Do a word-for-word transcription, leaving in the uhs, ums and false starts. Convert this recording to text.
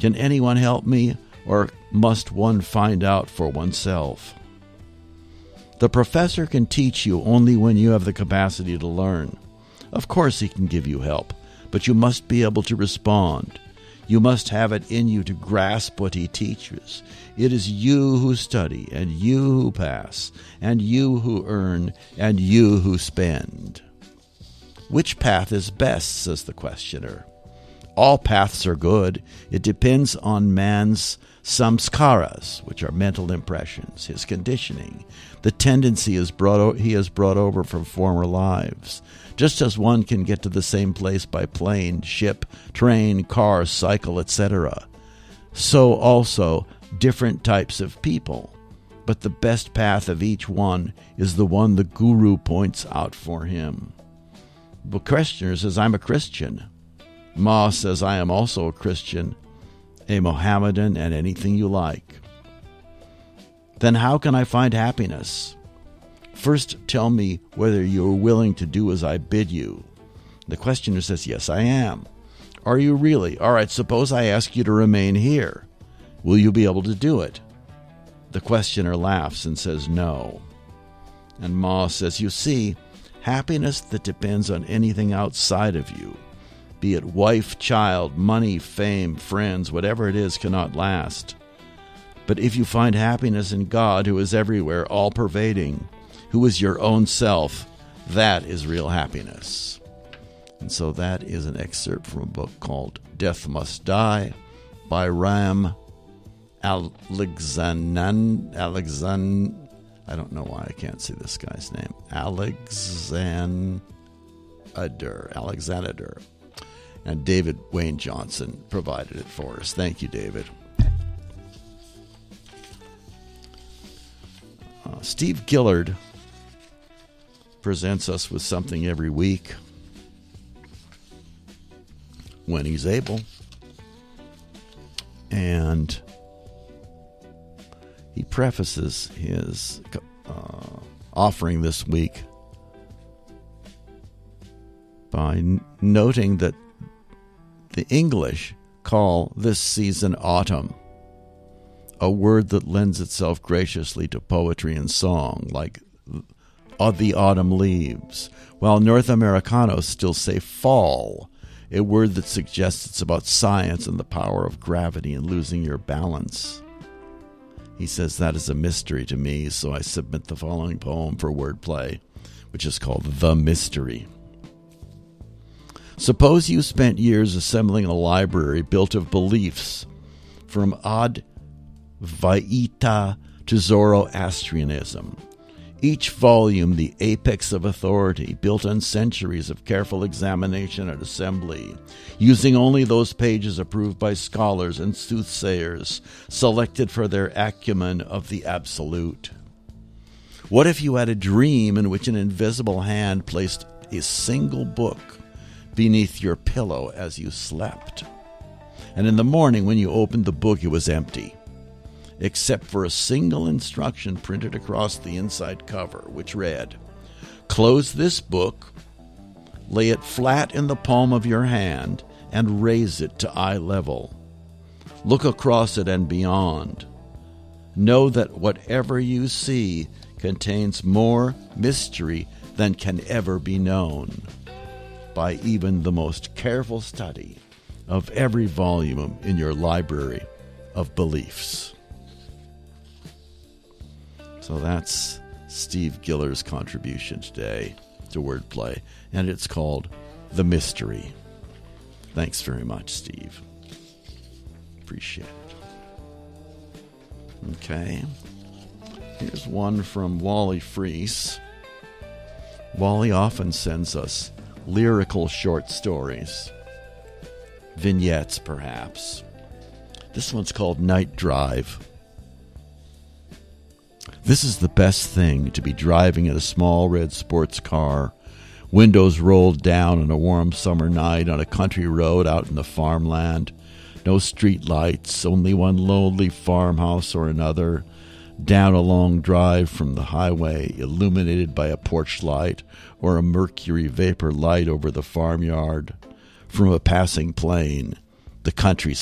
Can anyone help me, or must one find out for oneself? The professor can teach you only when you have the capacity to learn. Of course he can give you help, but you must be able to respond. You must have it in you to grasp what he teaches. It is you who study, and you who pass, and you who earn, and you who spend. Which path is best, says the questioner. All paths are good. It depends on man's samskaras, which are mental impressions, his conditioning, the tendency is brought he has brought over from former lives. Just as one can get to the same place by plane, ship, train, car, cycle, et cetera, so also different types of people. But the best path of each one is the one the guru points out for him. The questioner says, I'm a Christian. Ma says, I am also a Christian, a Mohammedan, and anything you like. Then how can I find happiness? First, tell me whether you are willing to do as I bid you. The questioner says, yes, I am. Are you really? All right, suppose I ask you to remain here. Will you be able to do it? The questioner laughs and says, no. And Ma says, you see, happiness that depends on anything outside of you, be it wife, child, money, fame, friends, whatever it is, cannot last. But if you find happiness in God, who is everywhere, all-pervading, who is your own self, that is real happiness. And so that is an excerpt from a book called Death Must Die by Ram Alexanan, Alexan, I don't know why I can't see this guy's name, Alexander, Alexander. And David Wayne Johnson provided it for us. Thank you, David. Uh, Steve Gillard presents us with something every week when he's able. And he prefaces his uh, offering this week by n- noting that the English call this season autumn, a word that lends itself graciously to poetry and song, like of the autumn leaves, while North Americanos still say fall, a word that suggests it's about science and the power of gravity and losing your balance. He says that is a mystery to me, so I submit the following poem for wordplay, which is called The Mystery. Suppose you spent years assembling a library built of beliefs from Advaita to Zoroastrianism, each volume the apex of authority, built on centuries of careful examination and assembly, using only those pages approved by scholars and soothsayers, selected for their acumen of the absolute. What if you had a dream in which an invisible hand placed a single book beneath your pillow as you slept, and in the morning when you opened the book it was empty, except for a single instruction printed across the inside cover, which read, close this book, lay it flat in the palm of your hand, and raise it to eye level. Look across it and beyond. Know that whatever you see contains more mystery than can ever be known by even the most careful study of every volume in your library of beliefs. So that's Steve Gillard's contribution today to wordplay, and it's called The Mystery. Thanks very much, Steve. Appreciate it. Okay. Here's one from Wally Freese. Wally often sends us lyrical short stories, vignettes perhaps. This one's called Night Drive. This is the best thing, to be driving in a small red sports car, windows rolled down on a warm summer night on a country road out in the farmland. No street lights, only one lonely farmhouse or another, down a long drive from the highway, illuminated by a porch light or a mercury vapor light over the farmyard. From a passing plane, the country